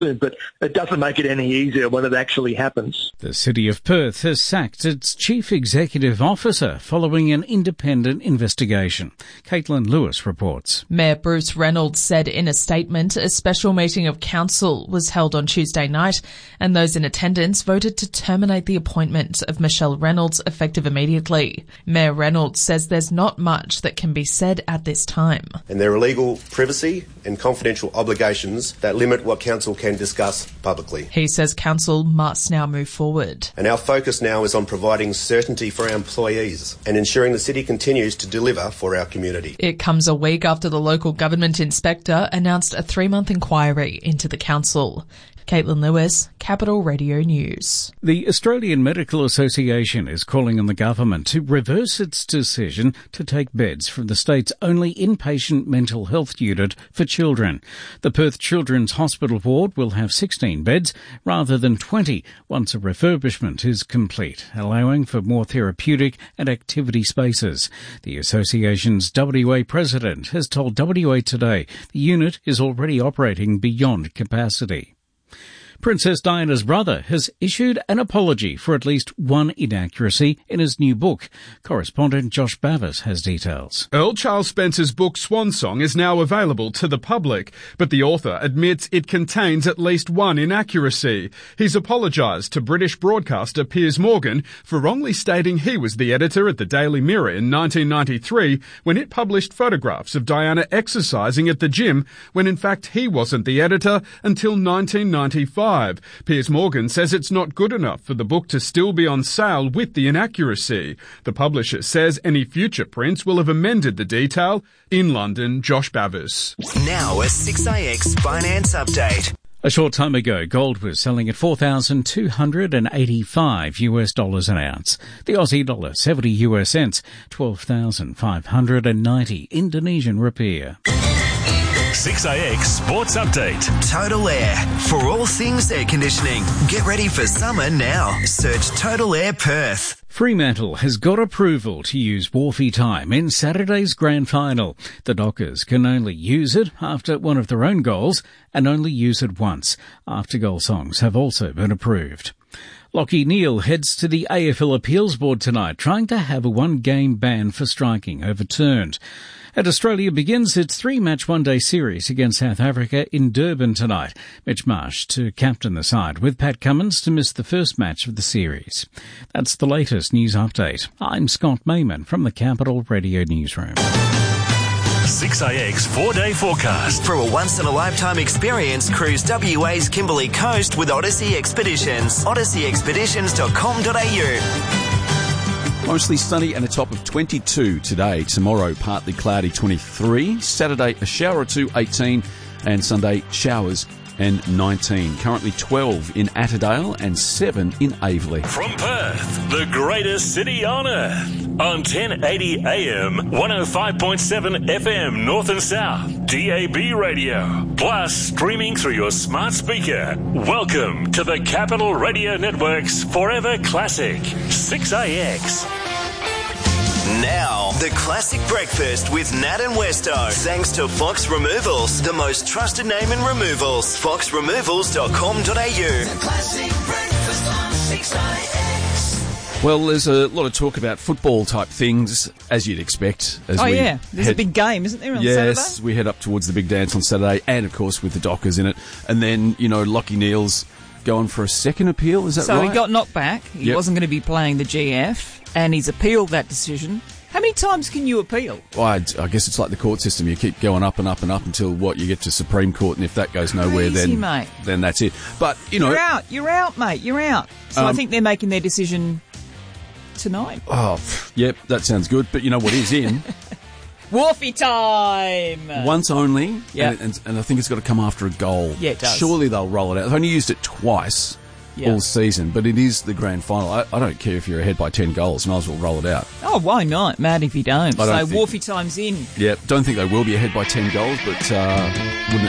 but it doesn't make it any easier when it actually happens. The City of Perth has sacked its Chief Executive Officer following an independent investigation. Caitlin Lewis reports. Mayor Bruce Reynolds said in a statement a special meeting of council was held on Tuesday night and those in attendance voted to terminate the appointment of Michelle Reynolds effective immediately. Mayor Reynolds says there's not much that can be said at this time. And there are legal privacy and confidential obligations that limit what council can discuss publicly. He says council must now move forward. And our focus now is on providing certainty for our employees and ensuring the city continues to deliver for our community. It comes a week after the local government inspector announced a 3-month inquiry into the council. Caitlin Lewis, Capital Radio News. The Australian Medical Association is calling on the government to reverse its decision to take beds from the state's only inpatient mental health unit for children. The Perth Children's Hospital ward will have 16 beds rather than 20 once a refurbishment is complete, allowing for more therapeutic and activity spaces. The association's WA president has told WA Today the unit is already operating beyond capacity. Princess Diana's brother has issued an apology for at least one inaccuracy in his new book. Correspondent Josh Bavis has details. Earl Charles Spencer's book Swan Song is now available to the public, but the author admits it contains at least one inaccuracy. He's apologised to British broadcaster Piers Morgan for wrongly stating he was the editor at the Daily Mirror in 1993 when it published photographs of Diana exercising at the gym when in fact he wasn't the editor until 1995. Piers Morgan says it's not good enough for the book to still be on sale with the inaccuracy. The publisher says any future prints will have amended the detail. In London, Josh Bavis. Now a 6AX finance update. A short time ago, gold was selling at $4,285 an ounce. The Aussie dollar 70 US cents, 12,590 Indonesian rupiah. 6AX Sports Update. Total Air. For all things air conditioning. Get ready for summer now. Search Total Air Perth. Fremantle has got approval to use Wharfie Time in Saturday's grand final. The Dockers can only use it after one of their own goals and only use it once. After-goal songs have also been approved. Lachie Neale heads to the AFL Appeals Board tonight, trying to have a one-game ban for striking overturned. And Australia begins its 3-match one-day series against South Africa in Durban tonight. Mitch Marsh to captain the side, with Pat Cummins to miss the first match of the series. That's the latest news update. I'm Scott Mayman from the Capital Radio Newsroom. 6AX 4-day forecast. For a once-in-a-lifetime experience, cruise WA's Kimberley Coast with Odyssey Expeditions. odysseyexpeditions.com.au. Mostly sunny and a top of 22 today. Tomorrow, partly cloudy, 23. Saturday, a shower or two, 18. And Sunday, showers and 19. Currently 12 in Attadale and 7 in Aveley. From Perth, the greatest city on earth. On 1080 AM, 105.7 FM North and South, DAB radio. Plus, streaming through your smart speaker. Welcome to the Capital Radio Network's Forever Classic, 6AX. Now, the classic breakfast with Nat and Westo. Thanks to Fox Removals, the most trusted name in removals. foxremovals.com.au. The classic breakfast on 6AX. Well, there's a lot of talk about football type things, as you'd expect. There's a big game, isn't there, on Saturday? Yes, we head up towards the big dance on Saturday, and of course with the Dockers in it. And then, Lachie Neale's going for a second appeal, is that right? So he got knocked back. He wasn't going to be playing the GF. And he's appealed that decision. How many times can you appeal? Well, I guess it's like the court system. You keep going up and up and up until you get to Supreme Court, and if that goes nowhere, then that's it. But you're out, mate. You're out. So I think they're making their decision tonight. Oh, yep, that sounds good. But you know what is in? Wharfie time. Once only. Yeah, and I think it's got to come after a goal. Yeah, it does. Surely they'll roll it out. They've only used it twice. All season, but it is the grand final. I don't care if you're ahead by 10 goals, might as well roll it out. Oh, why not? Mad if you don't. So Wharfie time's in. Yeah, don't think they will be ahead by 10 goals, but wouldn't